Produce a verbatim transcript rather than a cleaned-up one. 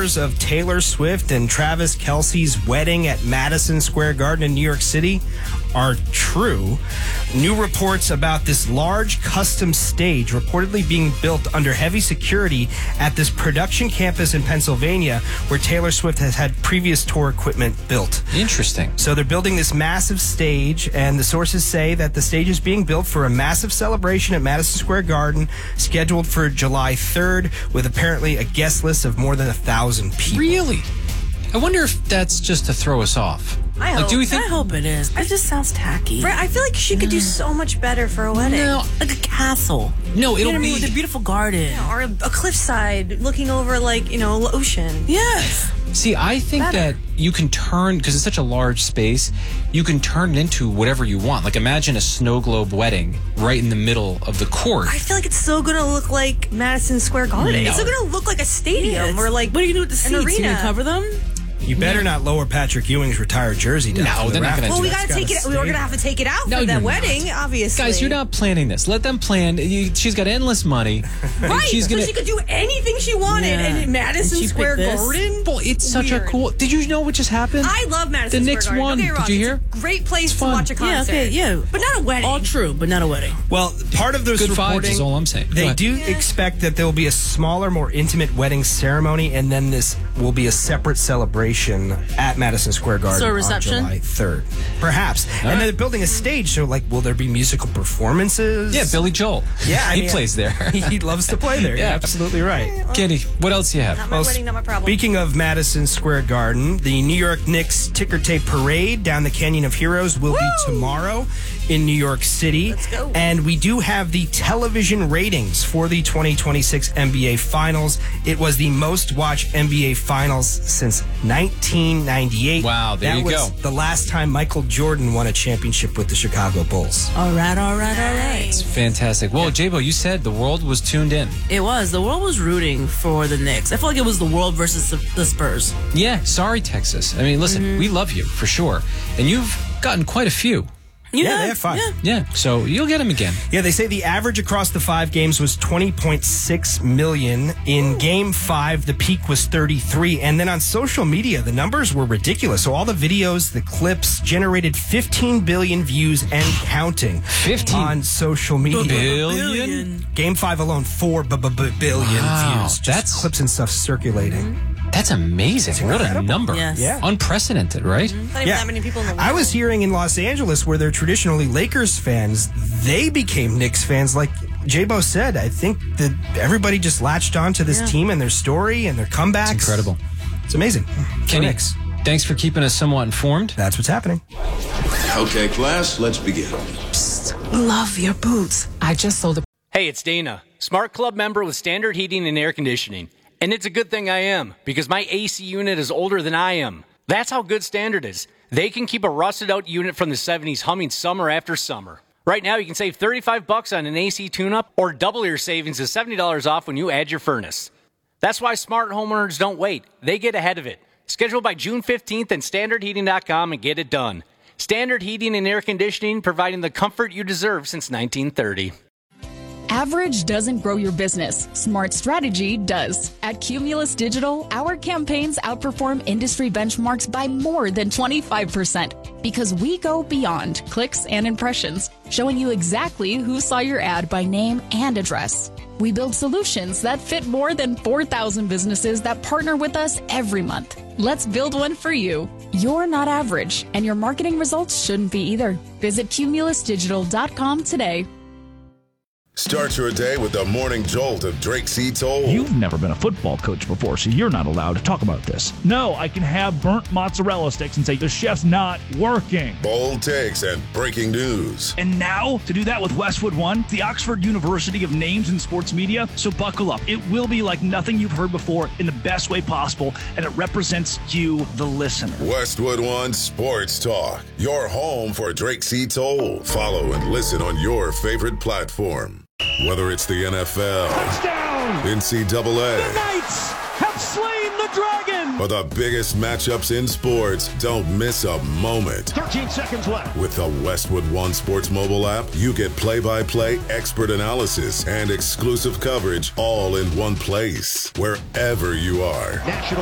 rumors of Taylor Swift and Travis Kelce's wedding at Madison Square Garden in New York City are true. New reports about this large custom stage reportedly being built under heavy security at this production campus in Pennsylvania where Taylor Swift has had previous tour equipment built. Interesting. So they're building this massive stage, and the sources say that the stage is being built for a massive celebration at Madison Square Garden scheduled for July third with apparently a guest list of more than a thousand people. Really? I wonder if that's just to throw us off. I like, hope. do we think? I hope it is. It just sounds tacky. Right, I feel like she could do so much better for a wedding. No, Like a castle. no, You it'll know what I mean? be. With a beautiful garden. Or a, a cliffside looking over, like, you know, ocean. Yes. See, I think Better. that you can turn, because it's such a large space, you can turn it into whatever you want. Like, imagine a snow globe wedding right in the middle of the court. I feel like it's still going to look like Madison Square Garden. No. It's still going to look like a stadium Yeah, or like what are you going to do with the an seats? You arena. going to cover them? You better not lower Patrick Ewing's retired jersey down. No, from the they're not gonna rafters. Well, we That's got to take gotta it. We were stay. going to have to take it out No, for you're that not. wedding, obviously. Guys, you're not planning this. Let them plan. You, she's got endless money. Right, She's gonna. so she could do anything she wanted. Yeah. And in Madison And she Square picked this? Garden. Boy, it's such a Weird. cool. Did you know what just happened? I love Madison The Square Knicks Garden. won. Don't get me wrong. Did you hear? It's a great place It's to fun. watch a Yeah, concert. okay, yeah. But not a wedding. All true, but not a wedding. Well, part of those Good vibes reporting, is all I'm saying. Go They ahead. do expect that there will be a smaller, more intimate wedding ceremony, and then this will be a separate celebration at Madison Square Garden So a reception? on July third. Perhaps. and then they're building a stage, so, like, will there be musical performances? Yeah, Billy Joel. Yeah, I he mean, plays there. He loves to play there. Yeah. You're absolutely right. Kenny, what else do you have? Not my Well, wedding, not my problem. Speaking of Madison Square Garden, the New York Knicks ticker tape parade down the Canyon of Heroes will be tomorrow in New York City. Let's go. And we do have the television ratings for the twenty twenty-six N B A Finals. It was the most watched N B A Finals since nineteen ninety-eight. Wow, there that you was go. the last time Michael Jordan won a championship with the Chicago Bulls. All right, all right, all right. Fantastic. Well, J-Bo, you said the world was tuned in. It was. The world was rooting for the Knicks. I feel like it was the world versus the, the Spurs. Yeah, sorry, Texas. I mean, listen, Mm-hmm. we love you for sure. And you've gotten quite a few. Yeah, they have five. Yeah. Yeah, so you'll get them again. Yeah, they say the average across the five games was twenty point six million. In game five, the peak was thirty-three. And then on social media, the numbers were ridiculous. So all the videos, the clips generated fifteen billion views and counting. fifteen on social media. Billion? Game five alone, four b- b- b- billion Wow, views. Just that's- clips and stuff circulating. That's amazing. What a incredible. number. Yes. Yeah. Unprecedented, right? Not even that many people in the world. I was hearing in Los Angeles where they're traditionally Lakers fans, they became Knicks fans. Like J-Bo said, I think that everybody just latched on to this Yeah. team and their story and their comebacks. It's incredible. It's amazing. Go Kenny, Knicks. thanks for keeping us somewhat informed. That's what's happening. Okay, class, let's begin. Love your boots. I just sold a. Hey, it's Dana, Smart Club member with Standard Heating and Air Conditioning. And it's a good thing I am, because my A C unit is older than I am. That's how good Standard is. They can keep a rusted out unit from the seventies humming summer after summer. Right now, you can save thirty-five bucks on an A C tune-up or double your savings to seventy dollars off when you add your furnace. That's why smart homeowners don't wait. They get ahead of it. Schedule by June fifteenth at standard heating dot com and get it done. Standard Heating and Air Conditioning, providing the comfort you deserve since nineteen thirty. Average doesn't grow your business. Smart strategy does. At Cumulus Digital, our campaigns outperform industry benchmarks by more than twenty-five percent because we go beyond clicks and impressions, showing you exactly who saw your ad by name and address. We build solutions that fit more than four thousand businesses that partner with us every month. Let's build one for you. You're not average, and your marketing results shouldn't be either. Visit cumulus digital dot com today. Start your day with the morning jolt of Drake C. Toll. You've never been a football coach before, so you're not allowed to talk about this. No, I can have burnt mozzarella sticks and say the chef's not working. Bold takes and breaking news. And now, to do that with Westwood One, the Oxford University of Names in Sports Media, so buckle up. It will be like nothing you've heard before in the best way possible, and it represents you, the listener. Westwood One Sports Talk, your home for Drake C. Toll. Follow and listen on your favorite platform. Whether it's the N F L, Touchdown! N C double A, The Knights have slain the dragon! or the biggest matchups in sports, don't miss a moment. thirteen seconds left. With the Westwood One Sports mobile app, you get play-by-play, expert analysis, and exclusive coverage all in one place, wherever you are. National